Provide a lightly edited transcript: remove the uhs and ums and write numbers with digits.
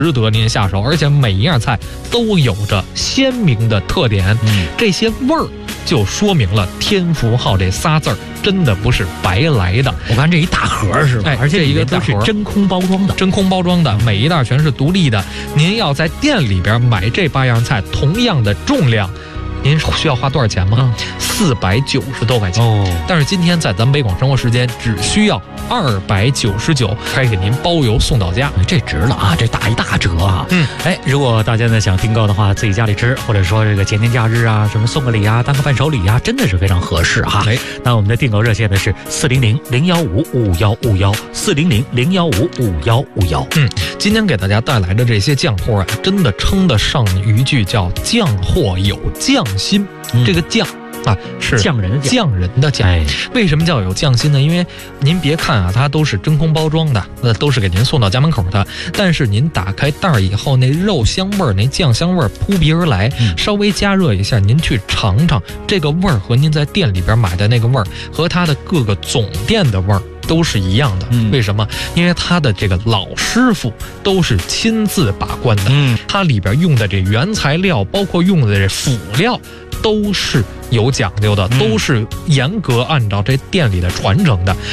值得您下手，而且每一样菜都有着鲜明的特点，这些味儿就说明了天福号这仨字儿真的不是白来的。 我看这一大盒是吧？而且一个都是真空包装的， 真空包装的，每一袋全是独立的。您要在店里边买这8样菜，同样的重量，您需要花多少钱吗？490多块钱。但是今天在咱们北广生活时间，只需要299，可以给您包邮送到家， 这值了啊！这打一大折啊！如果大家呢想订购的话，自己家里吃，或者说这个节年假日啊，什么送个礼啊，当个伴手礼啊，真的是非常合适哈。那我们的订购热线呢是400-015-5151，400-015-5151。 今天给大家带来的这些酱货啊，真的称得上一句叫酱货有匠心。这个酱啊，是匠人的匠。为什么叫有匠心呢？因为您别看啊，它都是真空包装的，那都是给您送到家门口的。但是您打开袋以后，那肉香味儿、那酱香味儿扑鼻而来。稍微加热一下，您去尝尝这个味儿，和您在店里边买的那个味儿，和它的各个总店的味儿都是一样的。为什么？因为他的这个老师傅都是亲自把关的。它里边用的这原材料，包括用的这辅料，都是有讲究的，都是严格按照这店里的传承的。